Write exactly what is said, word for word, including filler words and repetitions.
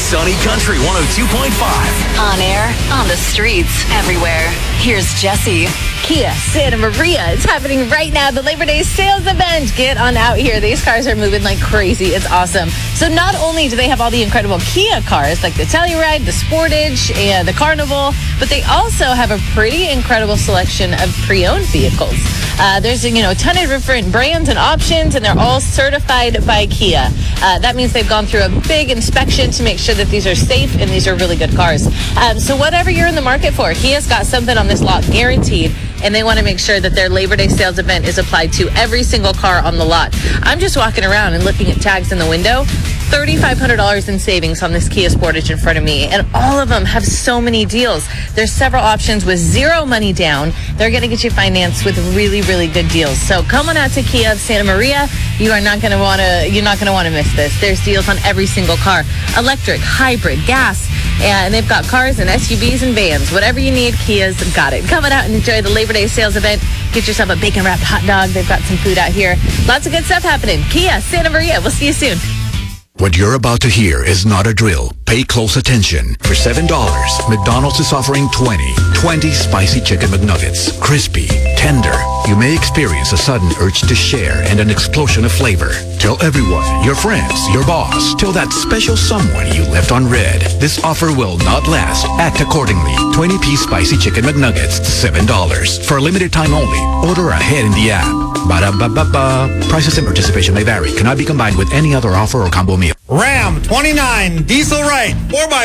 Sunny Country one oh two point five. On air, on the streets, everywhere. Here's Jesse. Kia Santa Maria. It's happening right now. The Labor Day sales event. Get on out here. These cars are moving like crazy. It's awesome. So not only do they have all the incredible Kia cars like the Telluride, the Sportage, and the Carnival, but they also have a pretty incredible selection of pre-owned vehicles. Uh, there's you know a ton of different brands and options, and they're all certified by Kia. Uh, that means they've gone through a big inspection to make sure that these are safe and these are really good cars. Um, so whatever you're in the market for, Kia's got something on this lot guaranteed. And they want to make sure that their Labor Day sales event is applied to every single car on the lot. I'm just walking around and looking at tags in the window. three thousand five hundred dollars in savings on this Kia Sportage in front of me. And all of them have so many deals. There's several options with zero money down. They're going to get you financed with really, really good deals. So come on out to Kia of Santa Maria. You are not going to want to, you're not going to want to miss this. There's deals on every single car. Electric, hybrid, gas. And they've got cars and S U Vs and vans. Whatever you need, Kia's got it. Come on out and enjoy the Labor Day sales event. Get yourself a bacon-wrapped hot dog. They've got some food out here. Lots of good stuff happening. Kia, Santa Maria. We'll see you soon. What you're about to hear is not a drill. Pay close attention. For seven dollars, McDonald's is offering twenty. twenty spicy chicken McNuggets. Crispy, tender. You may experience a sudden urge to share and an explosion of flavor. Tell everyone, your friends, your boss. Tell that special someone you left on red. This offer will not last. Act accordingly. twenty-piece spicy chicken McNuggets, seven dollars. For a limited time only. Order ahead in the app. Ba-da-ba-ba-ba. Prices and participation may vary. Cannot be combined with any other offer or combo meal. Ram twenty-nine Diesel Right four by